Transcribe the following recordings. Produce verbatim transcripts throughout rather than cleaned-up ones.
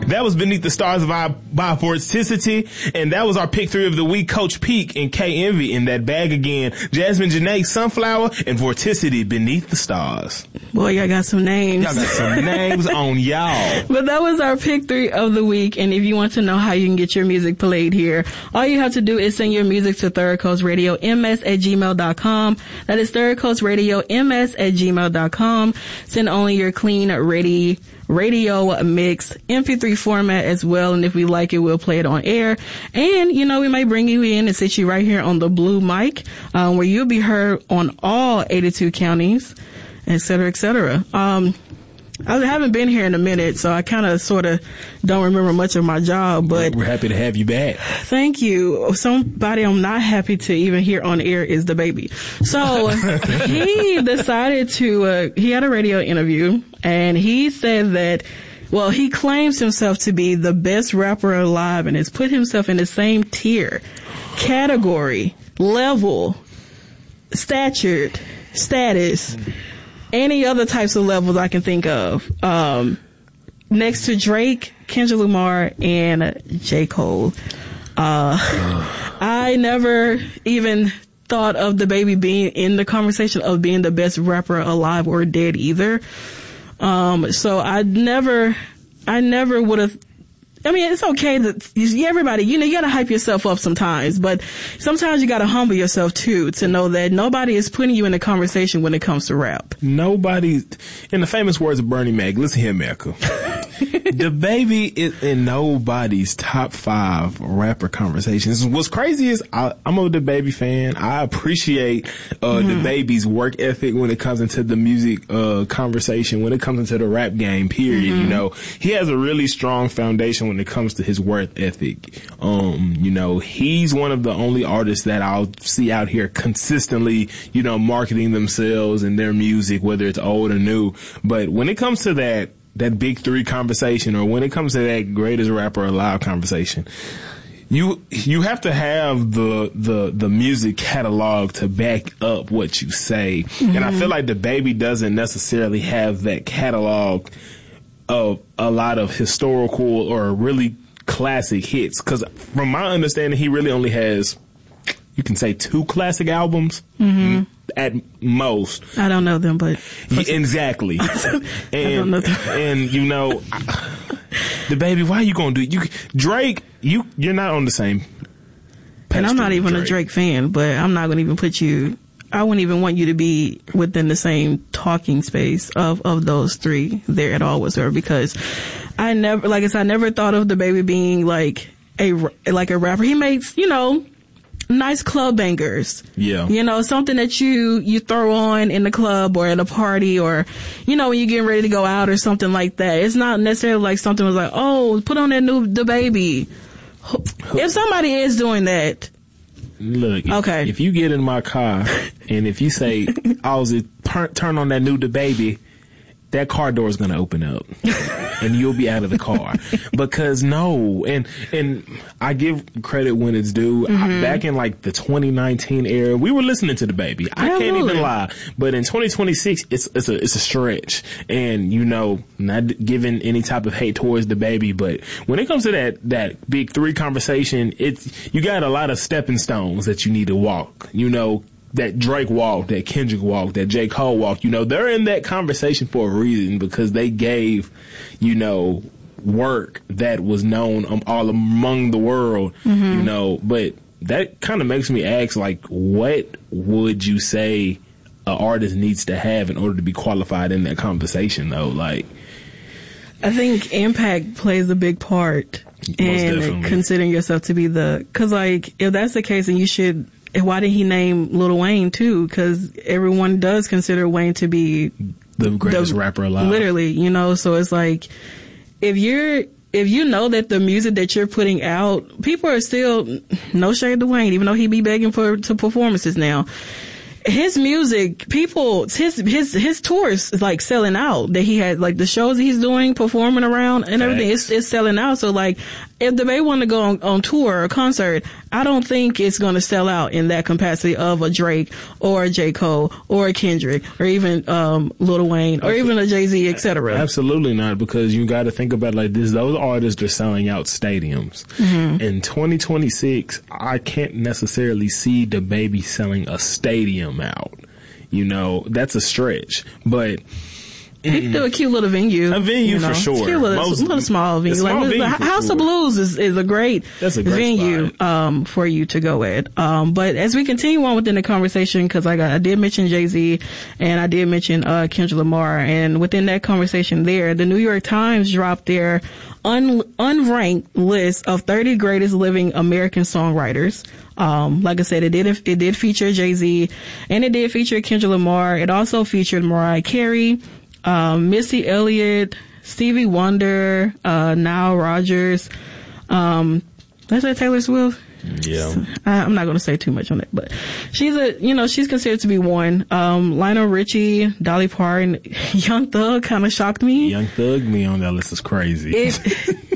That was Beneath the Stars by, by Vorticity, and that was our pick three of the week. Coach Peak and K Envy in that bag again. Jasmine Janae, Sunflower, and Vorticity, Beneath the Stars. Boy, y'all got some names. Y'all got some names on y'all. But that was our pick three of the week, and if you want to know how you can get your music played here, all you have to do is send your music to Third Coast Radio ms at gmail dot com. That is Third Coast Radio ms at gmail dot com. Send only your clean, ready radio mix M P three format as well, and if we like it, we'll play it on air. And you know, we may bring you in and sit you right here on the blue mic, um, where you'll be heard on all eighty-two counties, et cetera, et cetera. Um, I haven't been here in a minute, so I kind of sort of don't remember much of my job, but we're happy to have you back. Thank you. Somebody I'm not happy to even hear on air is the baby. So he decided to, uh, he had a radio interview, and he said that, well, he claims himself to be the best rapper alive and has put himself in the same tier, category, level, stature, status, any other types of levels I can think of. Um, next to Drake, Kendrick Lamar, and J. Cole. Uh, I never even thought of the baby being in the conversation of being the best rapper alive or dead either. Um, so I never, I never would have, I mean, it's okay that you, everybody, you know, you gotta hype yourself up sometimes, but sometimes you gotta humble yourself too, to know that nobody is putting you in a conversation when it comes to rap. Nobody, in the famous words of Bernie Mac, listen here, America. The baby is in nobody's top five rapper conversations. What's crazy is I, I'm a DaBaby fan. I appreciate uh mm. DaBaby's work ethic when it comes into the music uh conversation, when it comes into the rap game, period. Mm-hmm. You know, he has a really strong foundation when it comes to his work ethic. Um, you know, he's one of the only artists that I'll see out here consistently, you know, marketing themselves and their music, whether it's old or new. But when it comes to that that big three conversation, or when it comes to that greatest rapper alive conversation, you you have to have the the the music catalog to back up what you say. Mm-hmm. And I feel like DaBaby doesn't necessarily have that catalog of a lot of historical or really classic hits, because from my understanding, he really only has, you can say, two classic albums. Mm-hmm. At most. I don't know them, but he, exactly. and I don't know them. And you know, DaBaby, why are you gonna do you Drake? You you're not on the same. And I'm not even Drake. a Drake fan, but I'm not gonna even put you. I wouldn't even want you to be within the same talking space of of those three there at all whatsoever, because I never, like I said, I never thought of DaBaby being like a like a rapper. He makes, you know, nice club bangers. Yeah. You know, something that you, you throw on in the club or at a party, or, you know, when you're getting ready to go out or something like that. It's not necessarily like something was like, oh, put on that new DaBaby. If somebody is doing that. Look, okay. If, if you get in my car and if you say, Ozzy, turn, turn on that new DaBaby, that car door is going to open up and you'll be out of the car. Because no, and and I give credit when it's due. Mm-hmm. I, back in like the twenty nineteen era, we were listening to DaBaby. I Absolutely. can't even lie. But in twenty twenty-six, it's it's a it's a stretch. And you know, not giving any type of hate towards DaBaby, but when it comes to that that big three conversation, it's you got a lot of stepping stones that you need to walk. You know, that Drake walked, that Kendrick walked, that J. Cole walked, you know, they're in that conversation for a reason, because they gave, you know, work that was known um, all among the world, mm-hmm. you know, but that kind of makes me ask, like, what would you say an artist needs to have in order to be qualified in that conversation, though? Like, I think impact plays a big part in considering yourself to be the, cause like, if that's the case, then you should, why didn't he name Lil Wayne too? Because everyone does consider Wayne to be the greatest the, rapper alive. Literally, you know. So it's like, if you're, if you know that the music that you're putting out, people are still, no shade to Wayne, even though he be begging for to performances now. his music, people, his, his, his tours is like selling out that he had, like the shows he's doing, performing around and everything, it's, it's selling out. So like, if the Baby want to go on, on tour or concert, I don't think it's going to sell out in that capacity of a Drake or a J. Cole or a Kendrick or even, um, Lil Wayne or even a Jay-Z, et cetera. Absolutely not, because you got to think about it like this. Those artists are selling out stadiums. Mm-hmm. In twenty twenty-six, I can't necessarily see the Baby selling a stadium out. You know, that's a stretch, but he can do a cute little venue. A venue you know. for sure. Cute little, Most, little small venue. Small like, venue House sure. of Blues is, is a great, That's a great venue um, for you to go at. Um, but as we continue on within the conversation, because I got I did mention Jay-Z and I did mention uh, Kendrick Lamar, and within that conversation there, the New York Times dropped their un, unranked list of thirty greatest living American songwriters. Um, like I said, it did, it did feature Jay-Z and it did feature Kendrick Lamar. It also featured Mariah Carey, um, Missy Elliott, Stevie Wonder, uh, Nile Rodgers, um, let's say Taylor Swift. Yeah. I, I'm not going to say too much on it, but she's a, you know, she's considered to be one. Um, Lionel Richie, Dolly Parton, Young Thug kind of shocked me. Young Thug me on that list is crazy. It,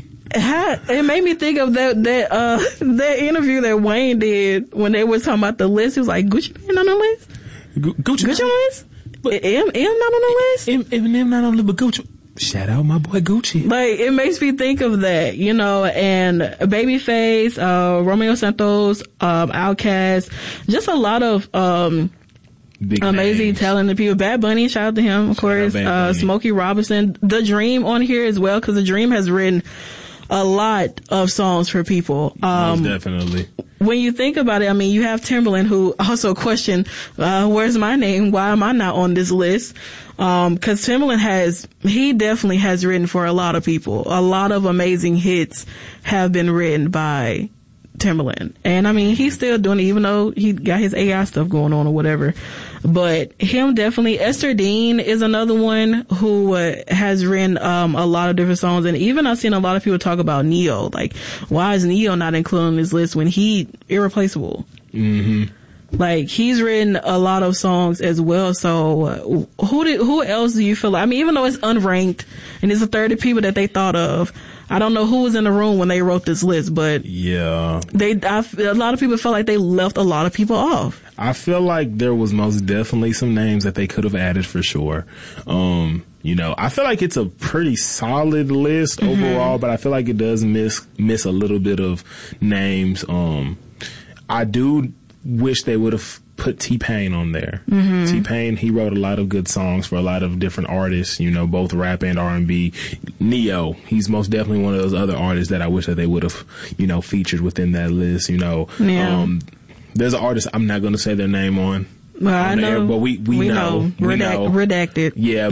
it made me think of that that uh that interview that Wayne did when they were talking about the list. He was like, Gucci Mane not on the list? Gu- Gucci, Gucci on the list? But M, M not on the list? M, Eminem not on the list, but Gucci. Shout out my boy Gucci. Like, it makes me think of that, you know, and Babyface, uh, Romeo Santos, um, Outkast, just a lot of, um, Big amazing, names. talented people. Bad Bunny, shout out to him, of Shout course. Uh, Smokey Robinson, The Dream on here as well, because The Dream has written a lot of songs for people. Um, Most definitely. When you think about it, I mean, you have Timbaland, who also questioned, uh, where's my name? Why am I not on this list? Um, cause Timbaland has, he definitely has written for a lot of people. A lot of amazing hits have been written by Timbaland. And I mean, he's still doing it, even though he got his A I stuff going on or whatever. But him definitely. Esther Dean is another one who uh, has written um a lot of different songs. And even I've seen a lot of people talk about Neo. Like, why is Neo not included on this list when he irreplaceable? Mm-hmm. Like, he's written a lot of songs as well. So uh, who did, who else do you feel like, I mean, even though it's unranked and it's a third of people that they thought of, I don't know who was in the room when they wrote this list, but yeah, they, I, a lot of people felt like they left a lot of people off. I feel like there was most definitely some names that they could have added for sure. Um, you know, I feel like it's a pretty solid list mm-hmm. overall, but I feel like it does miss, miss a little bit of names. Um, I do wish they would have put T-Pain on there. Mm-hmm. T-Pain, he wrote a lot of good songs for a lot of different artists, you know, both rap and R and B. Neo, he's most definitely one of those other artists that I wish that they would have, you know, featured within that list, you know. Yeah. Um, there's an artist, I'm not going to say their name on. Well, I know, air, but we, we, we know. know. We Redact, know. Redacted. Yeah,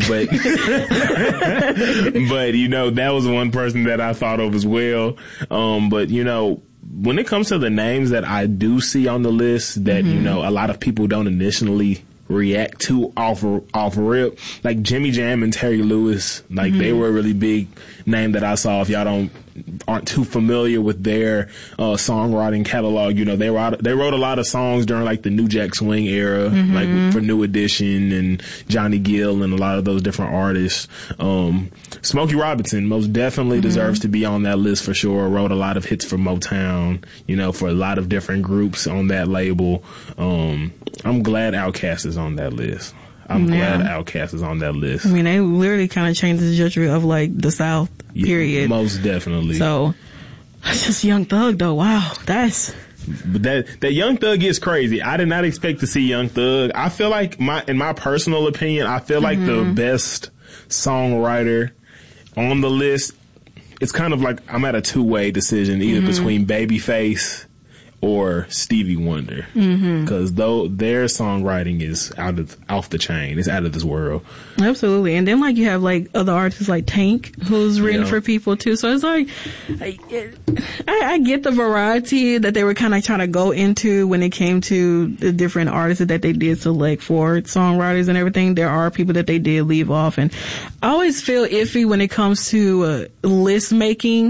but, but, you know, that was one person that I thought of as well. Um, but, you know, when it comes to the names that I do see on the list that, mm-hmm. you know, a lot of people don't initially react to off off rip, like Jimmy Jam and Terry Lewis, like mm-hmm. they were a really big name that I saw. If y'all don't aren't too familiar with their uh songwriting catalog, you know, they wrote they wrote a lot of songs during like the New Jack Swing era, mm-hmm. like for New Edition and Johnny Gill and a lot of those different artists. Um Smokey Robinson most definitely mm-hmm. deserves to be on that list for sure. Wrote a lot of hits for Motown, you know, for a lot of different groups on that label. Um I'm glad Outkast is on that list. I'm yeah. glad Outkast is on that list. I mean, they literally kind of changed the trajectory of like the South, period. Yeah, most definitely. So, that's just Young Thug though. Wow, that's. But that that Young Thug is crazy. I did not expect to see Young Thug. I feel like my, in my personal opinion, I feel like mm-hmm. the best songwriter on the list. It's kind of like I'm at a two way decision, either mm-hmm. between Babyface or Stevie Wonder, because mm-hmm. though their songwriting is out of off the chain, it's out of this world. Absolutely, and then like you have like other artists like Tank, who's written yeah. for people too. So it's like I, I, I get the variety that they were kind of trying to go into when it came to the different artists that they did select for songwriters and everything. There are people that they did leave off, and I always feel iffy when it comes to uh, list making.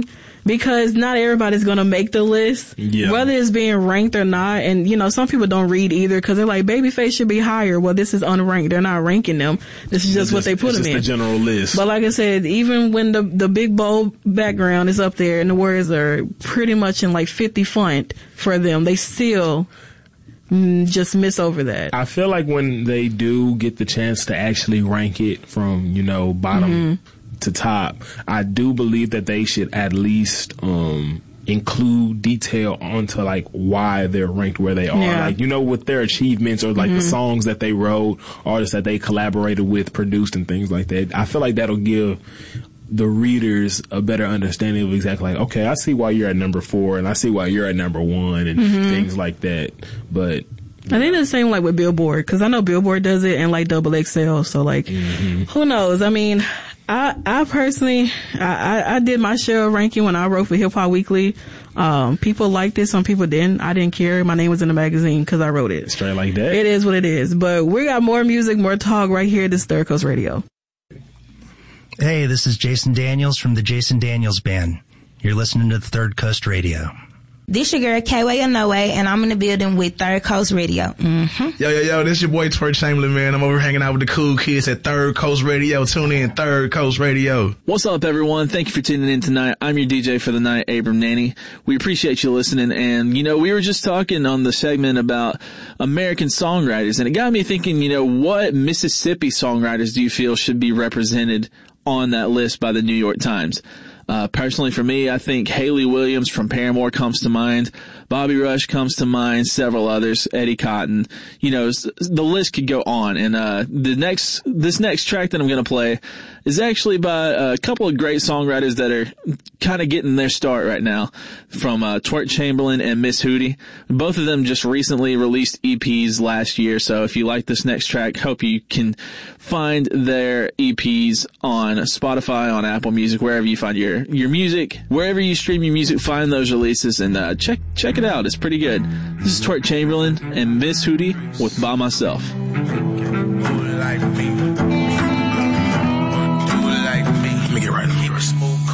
because not everybody's going to make the list, yeah. whether it's being ranked or not. And, you know, some people don't read either because they're like, Babyface should be higher. Well, this is unranked. They're not ranking them. This is just, just what they put them in. It's just the general list. But like I said, even when the, the big bold background is up there and the words are pretty much in like fifty font for them, they still just miss over that. I feel like when they do get the chance to actually rank it from, you know, bottom mm-hmm. to top, I do believe that they should at least um include detail onto like why they're ranked where they are. Yeah. Like, you know, with their achievements or like mm-hmm. the songs that they wrote, artists that they collaborated with, produced and things like that. I feel like that'll give the readers a better understanding of exactly like, okay, I see why you're at number four and I see why you're at number one and mm-hmm. things like that. But I think the same like with Billboard, because I know Billboard does it and like Double X L. So like, mm-hmm. who knows? I mean, I I personally I, I, I did my share of ranking when I wrote for Hip Hop Weekly. Um, people liked it, some people didn't. I didn't care. My name was in the magazine because I wrote it. Straight like that. It is what it is. But we got more music, more talk right here at this Third Coast Radio. Hey, this is Jason Daniels from the Jason Daniels Band. You're listening to the Third Coast Radio. This your girl, K-Way or No Way, and I'm in the building with Third Coast Radio. Mm-hmm. Yo, yo, yo, this your boy, Twerk Chamberlain, man. I'm over hanging out with the cool kids at Third Coast Radio. Tune in, Third Coast Radio. What's up, everyone? Thank you for tuning in tonight. I'm your D J for the night, Abram Nanny. We appreciate you listening, and, you know, we were just talking on the segment about American songwriters, and it got me thinking, you know, what Mississippi songwriters do you feel should be represented on that list by the New York Times? Uh, personally for me, I think Haley Williams from Paramore comes to mind. Bobby Rush comes to mind, several others, Eddie Cotton. You know, the list could go on. And, uh, the next, this next track that I'm going to play is actually by a couple of great songwriters that are kind of getting their start right now, from, uh, Twerk Chamberlain and Miss Hootie. Both of them just recently released E Ps last year. So if you like this next track, hope you can find their E Ps on Spotify, on Apple Music, wherever you find your, your music, wherever you stream your music, find those releases and, uh, check, check it out. It's pretty good. This is Twerk Chamberlain and Miss Hootie with By Myself. Like me. Do like me. Let me get right in first.